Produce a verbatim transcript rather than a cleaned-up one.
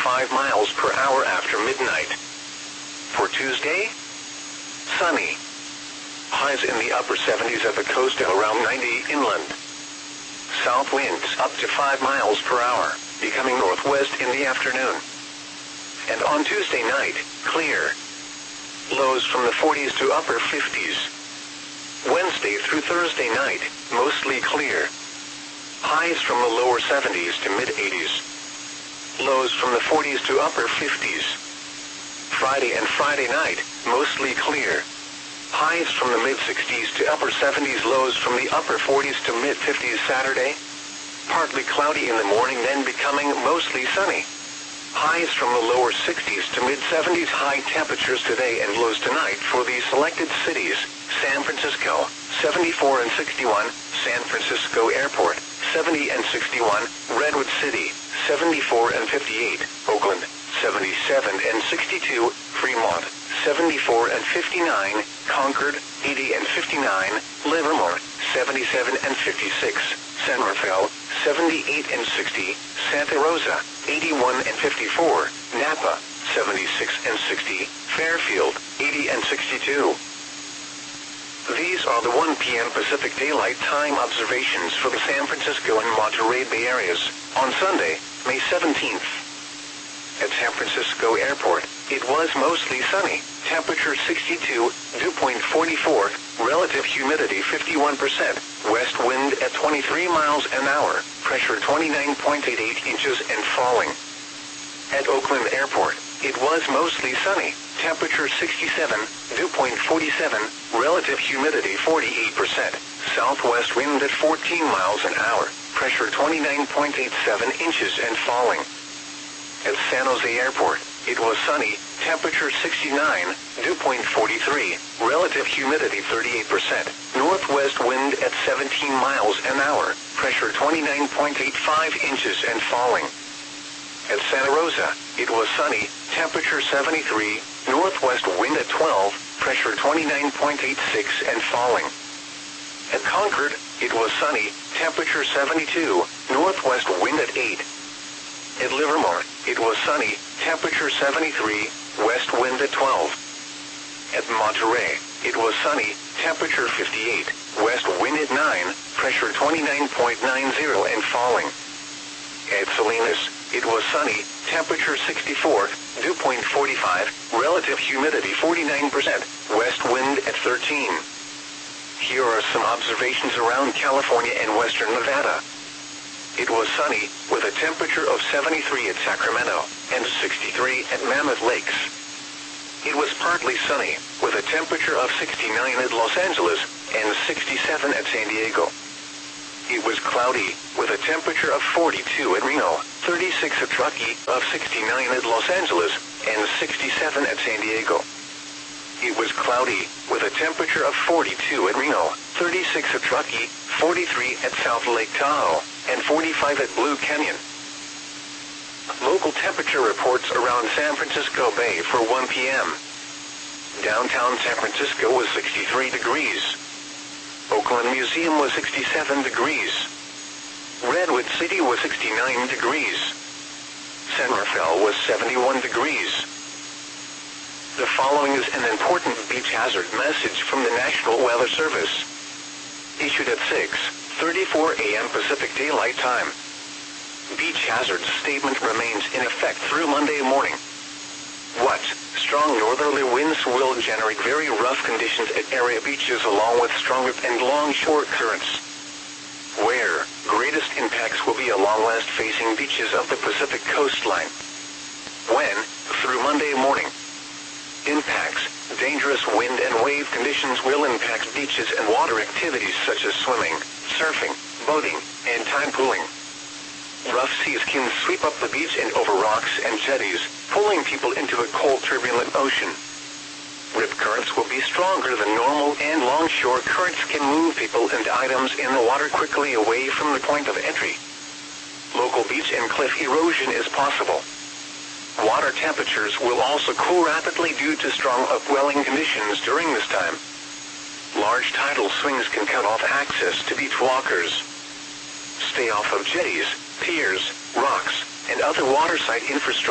five miles per hour after midnight. For Tuesday, sunny. Highs in the upper seventies at the coast and around ninety inland. South winds up to five miles per hour, becoming northwest in the afternoon. And on Tuesday night, clear. Lows from the forties to upper fifties. Wednesday through Thursday night, mostly clear. Highs from the lower seventies to mid-eighties. Lows from the forties to upper fifties. Friday and Friday night, mostly clear. Highs from the mid-sixties to upper seventies, lows from the upper forties to mid-fifties Saturday. Partly cloudy in the morning, then becoming mostly sunny. Highs from the lower sixties to mid-seventies, high temperatures today and lows tonight for the selected cities: San Francisco, seventy-four and sixty-one, San Francisco Airport, seventy and sixty-one, Redwood City, seventy-four and fifty-eight, Oakland, seventy-seven and sixty-two, Fremont, seventy-four and fifty-nine, Concord, eighty and fifty-nine, Livermore, seventy-seven and fifty-six, San Rafael, seventy-eight and sixty, Santa Rosa, eighty-one and fifty-four, Napa, seventy-six and sixty, Fairfield, eighty and sixty-two. These are the one p m Pacific Daylight Time observations for the San Francisco and Monterey Bay areas on Sunday, May seventeenth. At San Francisco Airport, it was mostly sunny, temperature sixty-two, dew point forty-four, relative humidity fifty-one percent, west wind at twenty-three miles an hour, pressure twenty-nine point eight eight inches and falling. At Oakland Airport, it was mostly sunny, temperature sixty-seven, dew point forty-seven, relative humidity forty-eight percent, southwest wind at fourteen miles an hour, pressure twenty-nine point eight seven inches and falling. At San Jose Airport, it was sunny, temperature sixty-nine, dew point forty-three, relative humidity thirty-eight percent, northwest wind at seventeen miles an hour, pressure twenty-nine point eight five inches and falling. At Santa Rosa, it was sunny, temperature seventy-three, northwest wind at twelve, pressure twenty-nine point eight six and falling. At Concord, it was sunny, temperature seventy-two, northwest wind at eight. At Livermore, it was sunny, temperature seventy-three, west wind at twelve. At Monterey, it was sunny, temperature fifty-eight, west wind at nine, pressure twenty-nine point nine zero and falling. At Salinas, it was sunny, temperature sixty-four, dew point forty-five, relative humidity forty-nine percent, west wind at thirteen. Here are some observations around California and western Nevada. It was sunny, with a temperature of seventy-three at Sacramento, and sixty-three at Mammoth Lakes. It was partly sunny, with a temperature of sixty-nine at Los Angeles, and sixty-seven at San Diego. It was cloudy, with a temperature of forty-two at Reno, thirty-six at Truckee, of sixty-nine at Los Angeles, and sixty-seven at San Diego. It was cloudy, with a temperature of forty-two at Reno, thirty-six at Truckee, forty-three at South Lake Tahoe, and forty-five at Blue Canyon. Local temperature reports around San Francisco Bay for one p m Downtown San Francisco was sixty-three degrees. Oakland Museum was sixty-seven degrees. Redwood City was sixty-nine degrees. San Rafael was seventy-one degrees. The following is an important beach hazard message from the National Weather Service. Issued at six thirty-four a m Pacific Daylight Time. Beach hazard statement remains in effect through Monday morning. What? Strong northerly winds will generate very rough conditions at area beaches along with stronger and longshore currents. Where? Greatest impacts will be along west-facing beaches of the Pacific coastline. When? Through Monday morning. Impacts. Dangerous wind and wave conditions will impact beaches and water activities such as swimming, surfing, boating, and time pooling. Rough seas can sweep up the beach and over rocks and jetties, pulling people into a cold, turbulent ocean. Rip currents will be stronger than normal, and longshore currents can move people and items in the water quickly away from the point of entry. Local beach and cliff erosion is possible. Water temperatures will also cool rapidly due to strong upwelling conditions during this time. Large tidal swings can cut off access to beach walkers. Stay off of jetties, piers, rocks, and other waterside infrastructure.